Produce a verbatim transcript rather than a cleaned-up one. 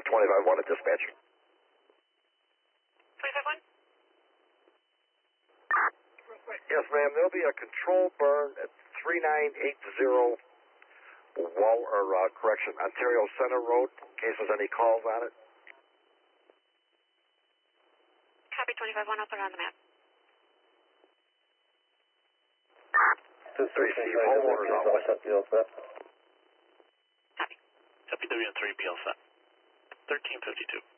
twenty-five one at dispatch. twenty-five one? Yes, ma'am. There'll be a controlled burn at three nine eight zero Wall, or uh, correction, Ontario Center Road, in case there's any calls on it. Copy twenty-five one, I'll put it on the map. Receive homeowners on West. Copy. F P W N three, P L set. thirteen fifty-two.